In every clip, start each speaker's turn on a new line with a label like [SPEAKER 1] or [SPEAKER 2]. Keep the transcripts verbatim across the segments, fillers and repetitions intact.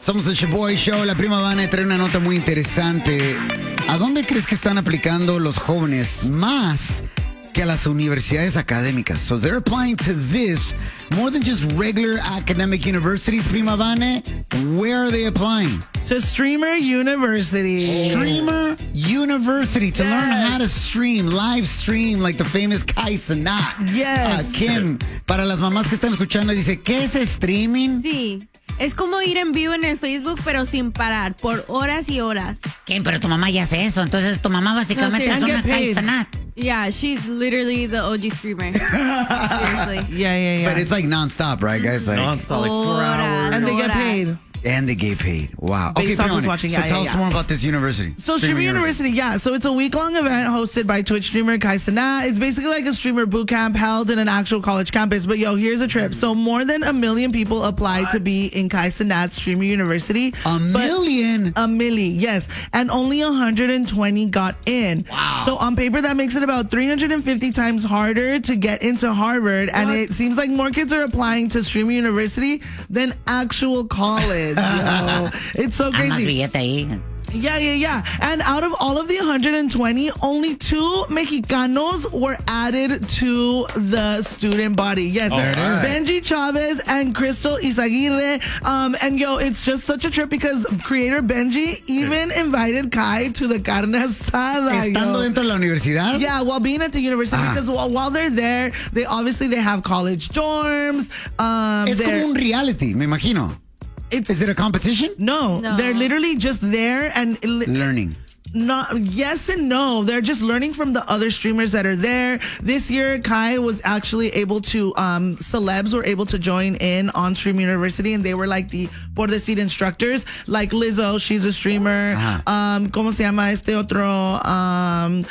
[SPEAKER 1] Somos el Shaboy Show. La prima Vane trae una nota muy interesante. ¿A dónde crees que están aplicando los jóvenes más que a las universidades académicas? So they're applying to this more than just regular academic universities, prima Vane. Where are they applying?
[SPEAKER 2] To Streamer University.
[SPEAKER 1] Streamer University to
[SPEAKER 2] Yes.
[SPEAKER 1] learn how to stream, live stream like the famous Kai Cenat.
[SPEAKER 2] Yes.
[SPEAKER 1] Uh, Kim, para las mamás que están escuchando, dice, ¿qué es streaming?
[SPEAKER 3] Sí. Es como ir en vivo en el Facebook, pero sin parar, por horas y horas.
[SPEAKER 4] ¿Qué? Pero tu mamá ya hace eso. Entonces tu mamá básicamente
[SPEAKER 3] No,
[SPEAKER 4] es
[SPEAKER 3] sí,
[SPEAKER 4] una
[SPEAKER 2] and get paid.
[SPEAKER 4] Kai-Cenat.
[SPEAKER 3] Yeah, she's literally the O G streamer. Seriously.
[SPEAKER 2] Yeah, yeah, yeah.
[SPEAKER 1] But it's like nonstop, right, guys? Like,
[SPEAKER 5] Non-stop, like four
[SPEAKER 3] Horas.
[SPEAKER 5] hours.
[SPEAKER 2] and they get
[SPEAKER 3] horas.
[SPEAKER 2] paid.
[SPEAKER 1] And they get paid. Wow.
[SPEAKER 2] Based
[SPEAKER 1] okay,
[SPEAKER 2] off
[SPEAKER 1] Prima
[SPEAKER 2] who's
[SPEAKER 1] Vane,
[SPEAKER 2] watching.
[SPEAKER 1] So
[SPEAKER 2] Yeah,
[SPEAKER 1] tell
[SPEAKER 2] yeah,
[SPEAKER 1] us
[SPEAKER 2] yeah.
[SPEAKER 1] more about this university.
[SPEAKER 2] So Streamer University, yeah. So it's a week-long event hosted by Twitch streamer Kai Cenat. It's basically like a streamer boot camp held in an actual college campus. But yo, here's a trip. So more than a million people applied to be in Kai Cenat Streamer University.
[SPEAKER 1] A
[SPEAKER 2] But-
[SPEAKER 1] million?
[SPEAKER 2] A milli, yes. And only one hundred twenty got in.
[SPEAKER 1] Wow.
[SPEAKER 2] So on paper, that makes it about three hundred fifty times harder to get into Harvard. And
[SPEAKER 1] What?
[SPEAKER 2] it seems like more kids are applying to Streamer University than actual college. Yo. It's so
[SPEAKER 4] Hay más
[SPEAKER 2] crazy.
[SPEAKER 4] billete ahí.
[SPEAKER 2] Yeah, yeah, yeah. And out of all of the one hundred twenty, only two Mexicanos were added to the student body. Yes,
[SPEAKER 5] There it is.
[SPEAKER 2] Benji Chavez and Crystal Izaguirre. Um, and yo, it's just such a trip because creator Benji even invited Kai to the carne asada.
[SPEAKER 1] Estando
[SPEAKER 2] yo.
[SPEAKER 1] dentro de la universidad?
[SPEAKER 2] Yeah, while being at the university,
[SPEAKER 1] Ah.
[SPEAKER 2] because while, while they're there, they obviously they have college dorms. Um,
[SPEAKER 1] Es
[SPEAKER 2] they're-
[SPEAKER 1] como un reality, me imagino.
[SPEAKER 2] it's
[SPEAKER 1] Is it a competition?
[SPEAKER 2] no,
[SPEAKER 3] No.
[SPEAKER 2] they're literally just there and
[SPEAKER 1] Learning.
[SPEAKER 2] not yes and no. They're just learning from the other streamers that are there. This year, Kai was actually able to, um, celebs were able to join in on Stream University, and they were like the por decir instructors. Like Lizzo, she's a streamer.
[SPEAKER 1] Ajá.
[SPEAKER 2] Um, ¿Cómo se llama este otro? Um,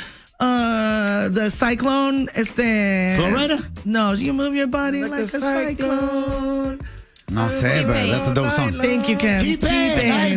[SPEAKER 2] uh, the Cyclone, este.
[SPEAKER 1] Florida?
[SPEAKER 2] No, you move your body like,
[SPEAKER 5] Like
[SPEAKER 2] a
[SPEAKER 5] a
[SPEAKER 2] cyclone.
[SPEAKER 5] cyclone.
[SPEAKER 1] No sé, but that's a dope song.
[SPEAKER 2] Thank you, Kim.
[SPEAKER 1] T-Pain.
[SPEAKER 2] T-Pain.